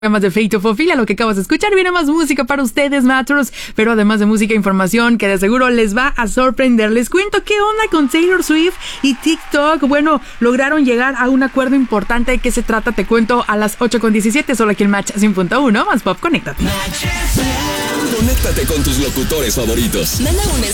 Además de Feitofofilia, lo que acabas de escuchar, viene más música para ustedes, Matros, pero además de música, información que de seguro les va a sorprender. Les cuento qué onda con Taylor Swift y TikTok. Bueno, lograron llegar a un acuerdo importante. ¿De qué se trata? Te cuento a las 8:17, solo aquí en Match 100.1, más pop, conéctate. Conéctate con tus locutores favoritos. Manda un